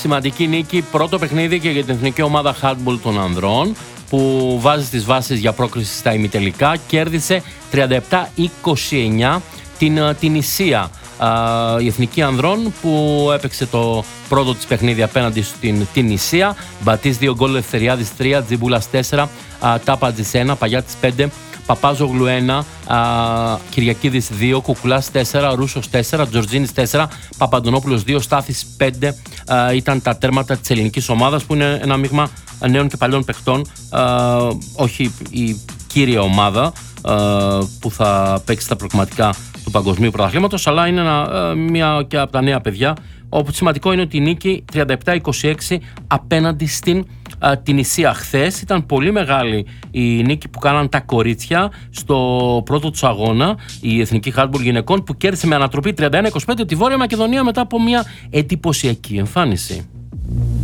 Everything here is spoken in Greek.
σημαντική νίκη, πρώτο παιχνίδι και για την εθνική ομάδα handball των ανδρών, που βάζει τις βάσεις για πρόκριση στα ημιτελικά. Κέρδισε 37-29 την Ισία. Η εθνική ανδρών που έπαιξε το πρώτο της παιχνίδι απέναντι στην Ισία. Μπατής 2 γκολ, Ελευθεριάδης 3, Τζιμπούλας 4, Τάπατζης 1, Παγιάτης 5, Παπάζογλου 1, Κυριακίδης 2, Κουκουλάς 4, Ρούσος 4, Τζορτζίνης 4, Παπαντονόπουλος 2, Στάθης 5. Ήταν τα τέρματα της ελληνικής ομάδας, που είναι ένα μείγμα νέων και παλιών παιχτών. Όχι η κύρια ομάδα που θα παίξει τα προκριματικά του Παγκοσμίου Πρωταθλήματος, αλλά είναι μία και από τα νέα παιδιά. Όπου σημαντικό είναι ότι η νίκη 37-26 απέναντι στην Ισία. Χθες ήταν πολύ μεγάλη η νίκη που κάναν τα κορίτσια στο πρώτο του αγώνα, η Εθνική Handball Γυναικών, που κέρδισε με ανατροπή 31-25 τη Βόρεια Μακεδονία μετά από μια εντυπωσιακή εμφάνιση.